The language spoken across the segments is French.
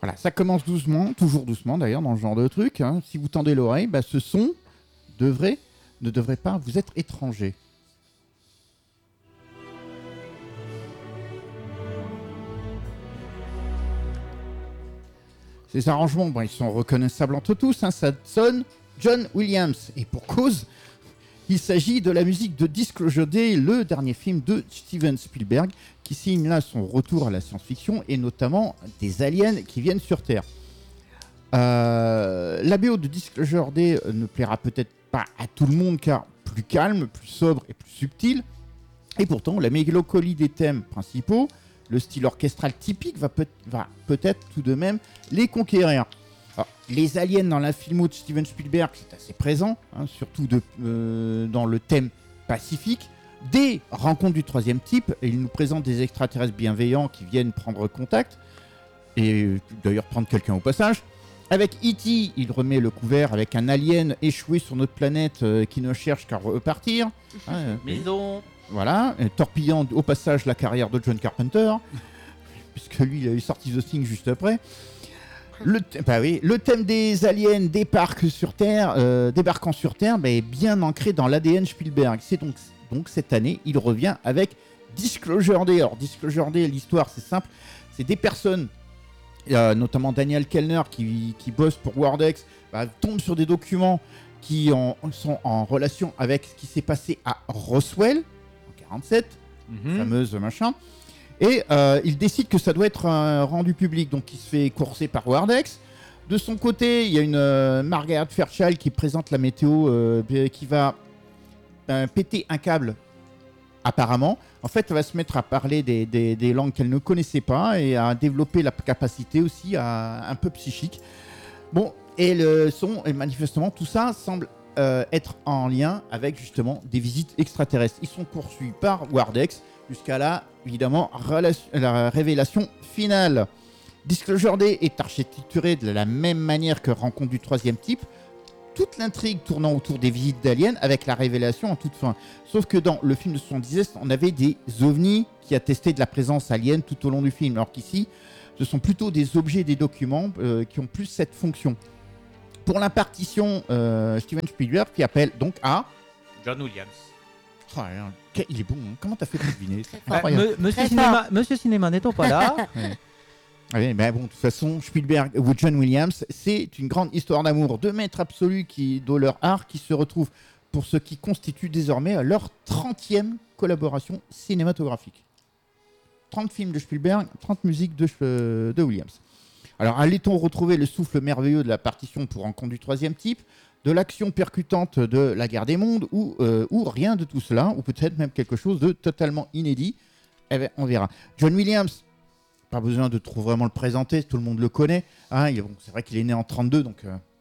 Voilà, ça commence doucement, toujours doucement d'ailleurs dans ce genre de truc. Hein. Si vous tendez l'oreille, ce son ne devrait pas vous être étranger. Ces arrangements, ils sont reconnaissables entre tous. Hein. Ça sonne John Williams. Et pour cause, il s'agit de la musique de Disclosure Day, le dernier film de Steven Spielberg, qui signe là son retour à la science-fiction et notamment des aliens qui viennent sur Terre. La BO de Disclosure Day ne plaira peut-être pas à tout le monde car plus calme, plus sobre et plus subtil. Et pourtant, la mélancolie des thèmes principaux, le style orchestral typique va peut-être tout de même les conquérir. Alors, les aliens dans la filmo de Steven Spielberg, c'est assez présent, hein, surtout dans le thème pacifique. Des rencontres du troisième type, et il nous présente des extraterrestres bienveillants qui viennent prendre contact, et d'ailleurs prendre quelqu'un au passage. Avec E.T., il remet le couvert avec un alien échoué sur notre planète qui ne cherche qu'à repartir. Maison. Voilà, torpillant au passage la carrière de John Carpenter, puisque lui, il a eu sorti The Thing juste après. Le thème des aliens débarquant sur Terre est bien ancré dans l'ADN Spielberg. C'est donc cette année, il revient avec Disclosure Day. Alors Disclosure Day, l'histoire c'est simple, c'est des personnes, notamment Daniel Kellner qui bosse pour Wordex, tombe sur des documents qui sont en relation avec ce qui s'est passé à Roswell en 1947, fameuse machin. Et il décide que ça doit être rendu public, donc il se fait courser par Wordex. De son côté, il y a une Margaret Fairchild qui présente la météo, qui va péter un câble, apparemment. En fait, elle va se mettre à parler des langues qu'elle ne connaissait pas et à développer la capacité aussi un peu psychique. Bon, et le son, et manifestement, tout ça semble être en lien avec justement des visites extraterrestres. Ils sont poursuivis par Wordex jusqu'à là, évidemment, la révélation finale. Disclosure Day est architecturé de la même manière que Rencontre du troisième type, toute l'intrigue tournant autour des visites d'aliens avec la révélation en toute fin. Sauf que dans le film de 77, on avait des ovnis qui attestaient de la présence alien tout au long du film, alors qu'ici, ce sont plutôt des objets et des documents qui ont plus cette fonction. Pour l'impartition, Steven Spielberg qui appelle donc à John Williams. Oh, il est bon, hein. Comment t'as fait pour deviner Monsieur Cinéma n'étant pas là. Ouais. Oui, mais bon, de toute façon, Spielberg ou John Williams, c'est une grande histoire d'amour de maître absolu de leur art qui se retrouve pour ce qui constitue désormais leur 30e collaboration cinématographique. 30 films de Spielberg, 30 musiques de Williams. Alors, allait-on retrouver le souffle merveilleux de la partition pour Rencontre du troisième type, de l'action percutante de La Guerre des Mondes, ou rien de tout cela, ou peut-être même quelque chose de totalement inédit? Eh bien, on verra. John Williams, pas besoin de trop vraiment le présenter, tout le monde le connaît. Hein, c'est vrai qu'il est né en 32, donc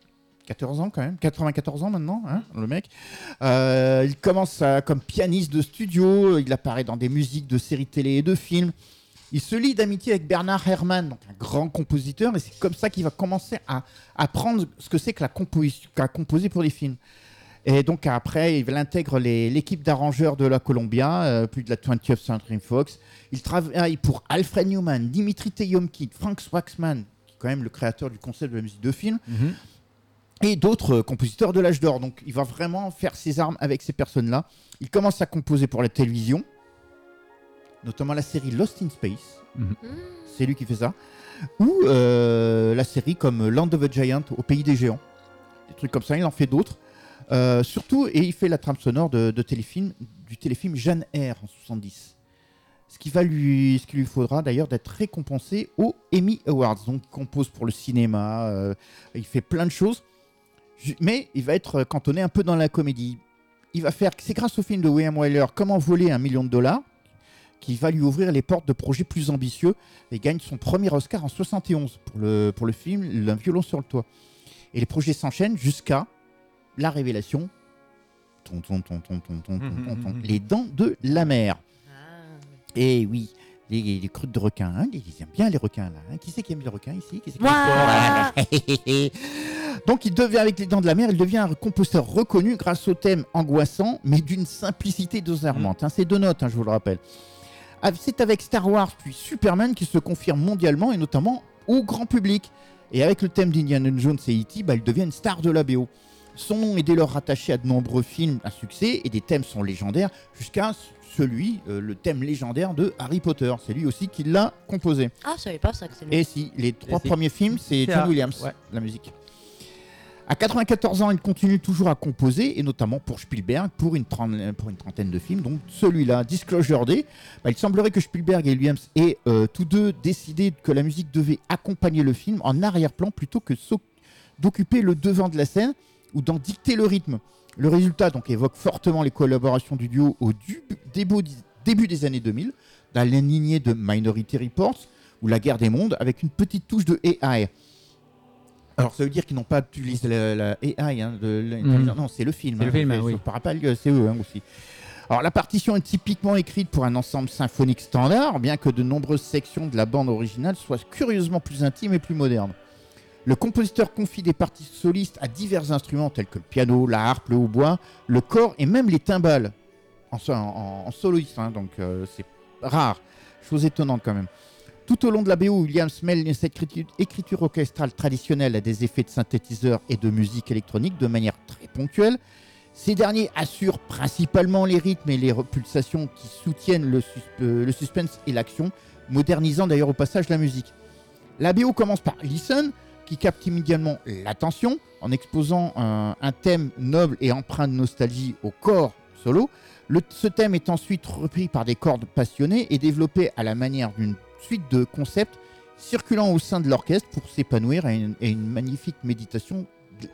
14 ans quand même, 94 ans maintenant, hein, le mec. Il commence comme pianiste de studio, il apparaît dans des musiques de séries télé et de films. Il se lie d'amitié avec Bernard Herrmann, donc un grand compositeur, et c'est comme ça qu'il va commencer à apprendre ce que c'est que la composition, qu'à composer pour les films. Et donc après, il intègre l'équipe d'arrangeurs de la Columbia, puis de la 20th Century Fox. Il travaille pour Alfred Newman, Dimitri Teyomkin, Frank Waxman, qui est quand même le créateur du concept de la musique de film, et d'autres compositeurs de l'âge d'or. Donc il va vraiment faire ses armes avec ces personnes-là. Il commence à composer pour la télévision, notamment la série Lost in Space. C'est lui qui fait ça. Ou la série comme Land of the Giant, au pays des géants. Des trucs comme ça, il en fait d'autres. Surtout, et il fait la trame sonore du téléfilm Jeanne Eyre en 70. Ce qui lui faudra d'ailleurs d'être récompensé aux Emmy Awards. Donc il compose pour le cinéma, il fait plein de choses, mais il va être cantonné un peu dans la comédie. C'est grâce au film de William Wyler, Comment voler $1 million, qui va lui ouvrir les portes de projets plus ambitieux et gagne son premier Oscar en 71 pour le film Un violon sur le toit. Et les projets s'enchaînent jusqu'à la révélation, les dents de la mer. Et oui, les croûtes de requins, hein, ils aiment bien les requins là. Hein. Qui c'est qui aime les requins ici? Donc il devient, avec les dents de la mer, il devient un compositeur reconnu grâce au thème angoissant, mais d'une simplicité désarmante. Hein. C'est 2 notes, hein, je vous le rappelle. C'est avec Star Wars puis Superman qui se confirme mondialement et notamment au grand public. Et avec le thème d'Indiana Jones et E.T., il devient une star de la BO. Son nom est dès lors rattaché à de nombreux films à succès et des thèmes sont légendaires jusqu'à le thème légendaire de Harry Potter. C'est lui aussi qui l'a composé. Ah, je savais pas ça que c'est lui. Et si, les 3 premiers films, c'est John Williams, la musique. À 94 ans, il continue toujours à composer, et notamment pour Spielberg, pour une trentaine de films. Donc celui-là, Disclosure Day, il semblerait que Spielberg et Williams aient tous deux décidé que la musique devait accompagner le film en arrière-plan plutôt que d'occuper le devant de la scène ou d'en dicter le rythme. Le résultat donc évoque fortement les collaborations du duo au début des années 2000, dans la lignée de Minority Report ou La Guerre des Mondes, avec une petite touche de AI. Alors ça veut dire qu'ils n'ont pas utilisé la AI, non, c'est le film. C'est le film, oui. C'est eux aussi. Alors la partition est typiquement écrite pour un ensemble symphonique standard, bien que de nombreuses sections de la bande originale soient curieusement plus intimes et plus modernes. Le compositeur confie des parties solistes à divers instruments tels que le piano, la harpe, le hautbois, le cor et même les timbales en soloiste, donc c'est rare, chose étonnante quand même. Tout au long de la BO, Williams mêle cette écriture orchestrale traditionnelle à des effets de synthétiseur et de musique électronique de manière très ponctuelle. Ces derniers assurent principalement les rythmes et les pulsations qui soutiennent le suspense et l'action, modernisant d'ailleurs au passage la musique. La BO commence par Listen, qui capte immédiatement l'attention en exposant un thème noble et empreint de nostalgie au corps solo. Ce thème est ensuite repris par des cordes passionnées et développé à la manière d'une suite de concepts circulant au sein de l'orchestre pour s'épanouir à une magnifique méditation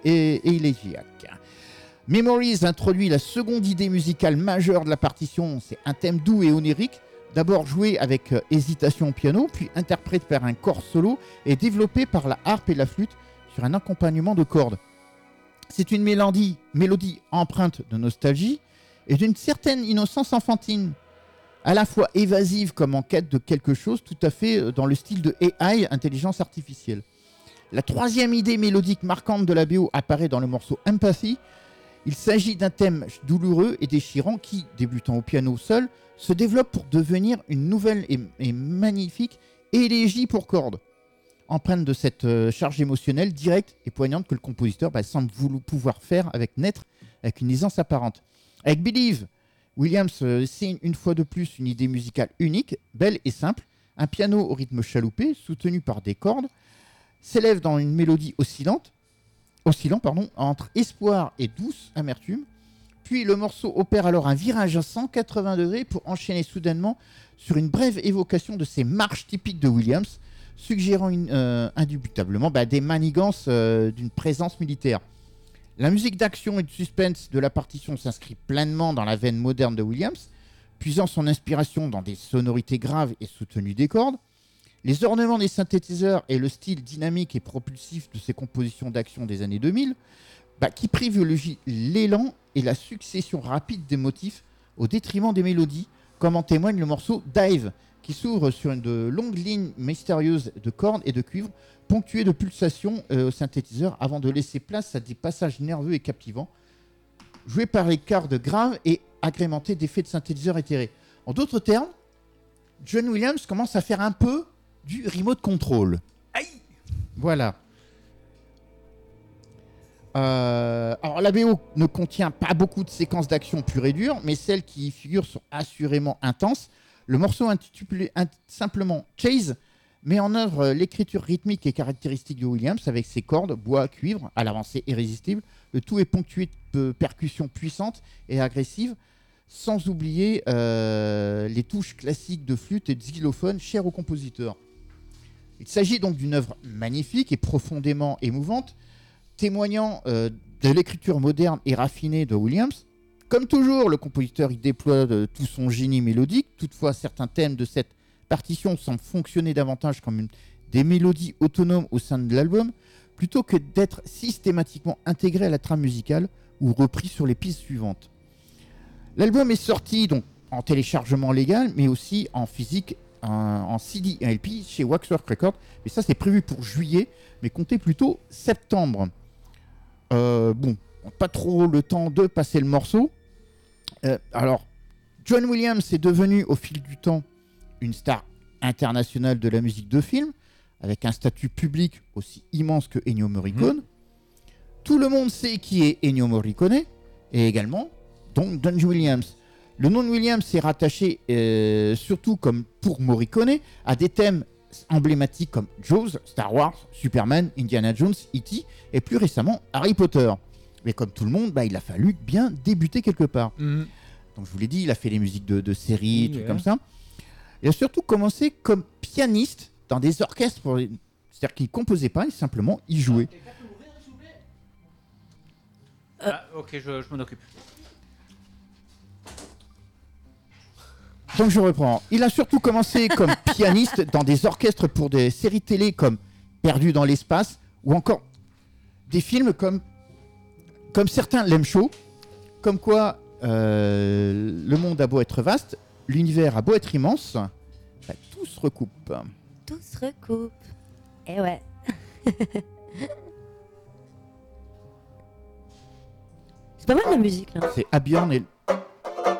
élégiaque. Memories introduit la seconde idée musicale majeure de la partition, c'est un thème doux et onirique, d'abord joué avec hésitation au piano, puis interprété par un corps solo et développé par la harpe et la flûte sur un accompagnement de cordes. C'est une mélodie empreinte de nostalgie et d'une certaine innocence enfantine, à la fois évasive comme en quête de quelque chose tout à fait dans le style de AI, intelligence artificielle. La troisième idée mélodique marquante de la BO apparaît dans le morceau Empathy. Il s'agit d'un thème douloureux et déchirant qui, débutant au piano seul, se développe pour devenir une nouvelle et magnifique élégie pour cordes, empreinte de cette charge émotionnelle directe et poignante que le compositeur semble pouvoir faire avec une aisance apparente. Avec Believe, Williams signe une fois de plus une idée musicale unique, belle et simple, un piano au rythme chaloupé, soutenu par des cordes, s'élève dans une mélodie oscillant entre espoir et douce amertume. Puis le morceau opère alors un virage à 180 degrés pour enchaîner soudainement sur une brève évocation de ces marches typiques de Williams, suggérant indubitablement des manigances d'une présence militaire. La musique d'action et de suspense de la partition s'inscrit pleinement dans la veine moderne de Williams, puisant son inspiration dans des sonorités graves et soutenues des cordes. Les ornements des synthétiseurs et le style dynamique et propulsif de ses compositions d'action des années 2000 qui privilégient l'élan et la succession rapide des motifs au détriment des mélodies, comme en témoigne le morceau Dive, qui s'ouvre sur une longue ligne mystérieuse de cordes et de cuivre, ponctuée de pulsations au synthétiseur, avant de laisser place à des passages nerveux et captivants, joués par les cordes graves et agrémentés d'effets de synthétiseur éthérés. En d'autres termes, John Williams commence à faire un peu du remote control. Aïe. Voilà. Alors la BO ne contient pas beaucoup de séquences d'action pure et dure, mais celles qui y figurent sont assurément intenses. Le morceau intitulé simplement Chase met en œuvre l'écriture rythmique et caractéristique de Williams avec ses cordes, bois, cuivre, à l'avancée irrésistible. Le tout est ponctué de percussions puissantes et agressives, sans oublier les touches classiques de flûte et de xylophone chères au compositeur. Il s'agit donc d'une œuvre magnifique et profondément émouvante, témoignant de l'écriture moderne et raffinée de Williams. Comme toujours, le compositeur y déploie tout son génie mélodique. Toutefois, certains thèmes de cette partition semblent fonctionner davantage comme des mélodies autonomes au sein de l'album, plutôt que d'être systématiquement intégrés à la trame musicale ou repris sur les pistes suivantes. L'album est sorti donc en téléchargement légal, mais aussi en physique, en CD et LP chez Waxwork Records. Et ça, c'est prévu pour juillet, mais comptez plutôt septembre. Pas trop le temps de passer le morceau. Alors, John Williams est devenu au fil du temps une star internationale de la musique de film, avec un statut public aussi immense que Ennio Morricone. Tout le monde sait qui est Ennio Morricone, et également donc John Williams. Le nom de Williams est rattaché, surtout comme pour Morricone, à des thèmes emblématiques comme Jaws, Star Wars, Superman, Indiana Jones, E.T. et plus récemment Harry Potter. Mais comme tout le monde, il a fallu bien débuter quelque part. Donc je vous l'ai dit, il a fait les musiques de séries, trucs comme ça. Il a surtout commencé comme pianiste dans des orchestres. C'est-à-dire qu'il ne composait pas, simplement il jouait. Ok, je m'en occupe. Donc je reprends. Il a surtout commencé comme pianiste dans des orchestres pour des séries télé comme Perdu dans l'espace ou encore des films comme certains l'aiment chaud, comme quoi le monde a beau être vaste, l'univers a beau être immense, tout se recoupe. Tout se recoupe. Eh ouais. C'est pas mal la musique là. C'est Abion et